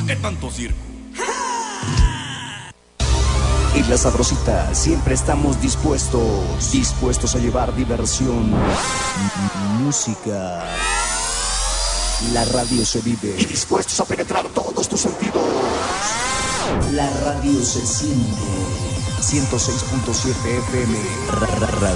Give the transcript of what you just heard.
¿Para qué tanto circo? En La Sabrosita siempre estamos dispuestos a llevar diversión, música. La radio se vive y dispuestos a penetrar todos tus sentidos. La radio se siente. 106.7 FM.